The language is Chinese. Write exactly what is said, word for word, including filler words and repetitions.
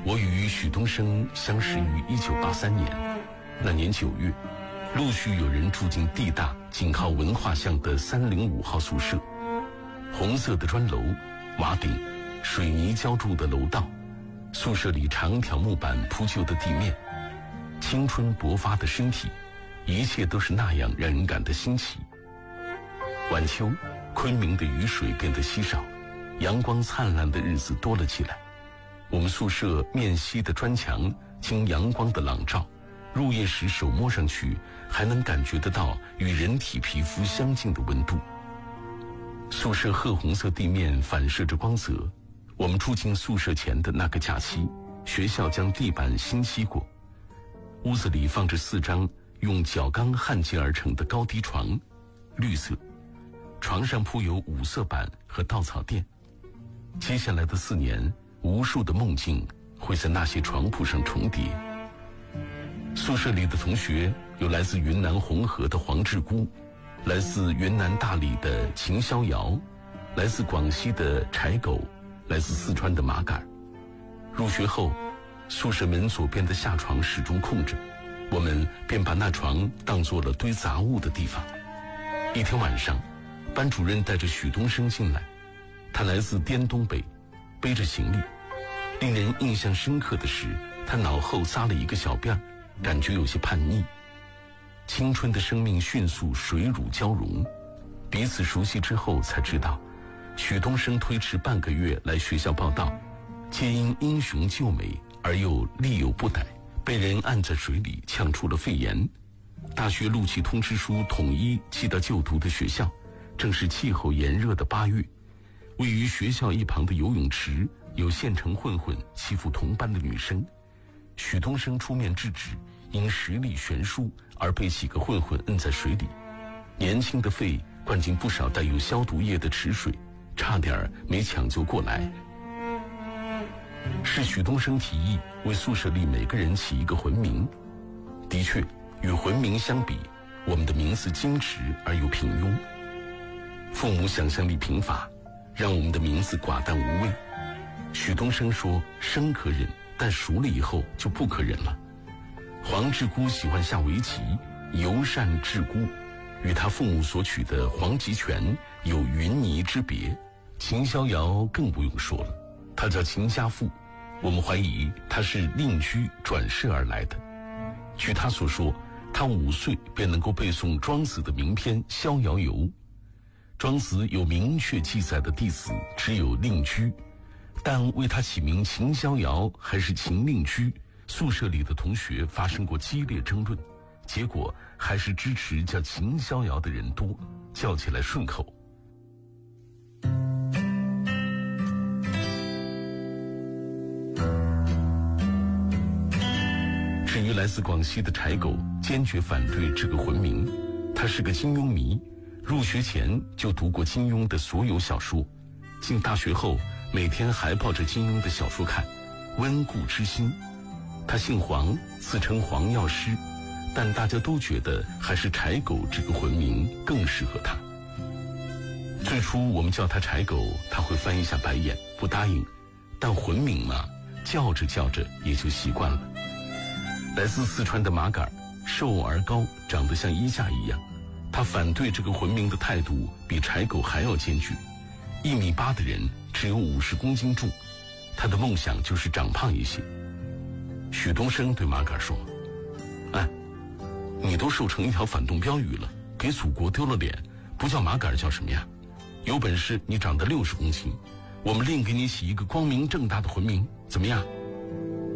我与许东升相识于一九八三年，那年九月，陆续有人住进地大紧靠文化巷的三零五号宿舍。红色的砖楼、瓦顶、水泥浇筑的楼道，宿舍里长条木板铺就的地面，青春勃发的身体，一切都是那样让人感到新奇。晚秋，昆明的雨水变得稀少，阳光灿烂的日子多了起来。我们宿舍面西的砖墙经阳光的朗照，入夜时手摸上去还能感觉得到与人体皮肤相近的温度。宿舍褐红色地面反射着光泽。我们住进宿舍前的那个假期，学校将地板新漆过，屋子里放着四张用角钢焊接而成的高低床，绿色，床上铺有五色板和稻草垫。接下来的四年，无数的梦境会在那些床铺上重叠。宿舍里的同学有来自云南红河的黄志孤，来自云南大理的秦逍遥，来自广西的柴狗，来自四川的马杆。入学后，宿舍门左边的下床始终空着，我们便把那床当作了堆杂物的地方。一天晚上，班主任带着许东升进来，他来自滇东北，背着行李。令人印象深刻的是，他脑后扎了一个小辫，感觉有些叛逆。青春的生命迅速水乳交融，彼此熟悉之后才知道，许东升推迟半个月来学校报到，皆因英雄救美而又力有不逮，被人按在水里呛出了肺炎。大学录取通知书统一寄到就读的学校，正是气候炎热的八月。位于学校一旁的游泳池有县城混混欺负同班的女生，许东升出面制止，因实力悬殊而被几个混混摁在水里，年轻的肺灌进不少带有消毒液的池水，差点没抢救过来。是许东升提议为宿舍里每个人起一个魂名。的确，与魂名相比，我们的名字矜持而又平庸。父母想象力贫乏，让我们的名字寡淡无味。许东升说，生可忍，但熟了以后就不可忍了。黄志孤喜欢下围棋，尤善志孤，与他父母所取的黄吉泉有云泥之别。秦逍遥更不用说了，他叫秦家富，我们怀疑他是另居转世而来的。据他所说，他五岁便能够背诵庄子的名篇《逍遥游》。庄子有明确记载的弟子只有令居，但为他起名秦逍遥还是秦令居，宿舍里的同学发生过激烈争论，结果还是支持叫秦逍遥的人多，叫起来顺口。至于来自广西的柴狗，坚决反对这个魂名。他是个金庸迷，入学前就读过金庸的所有小说，进大学后每天还抱着金庸的小说看，温故知新。他姓黄，自称黄药师，但大家都觉得还是柴狗这个魂名更适合他。最初我们叫他柴狗，他会翻一下白眼，不答应，但魂名嘛，叫着叫着也就习惯了。来自四川的马杆，瘦而高，长得像衣架一样，他反对这个魂名的态度比柴狗还要坚决。一米八的人，只有五十公斤重，他的梦想就是长胖一些。许东升对马杆说：“哎，你都瘦成一条反动标语了，给祖国丢了脸，不叫马杆叫什么呀？有本事你长得六十公斤，我们另给你起一个光明正大的魂名，怎么样？”